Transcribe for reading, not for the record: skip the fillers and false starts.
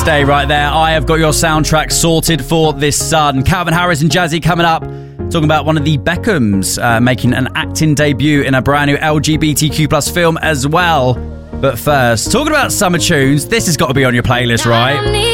Day right there. I have got your soundtrack sorted for this Sun. Calvin Harris and Jazzy coming up, talking about one of the Beckhams making an acting debut in a brand new LGBTQ plus film as well. But first, talking about summer tunes, this has got to be on your playlist, right?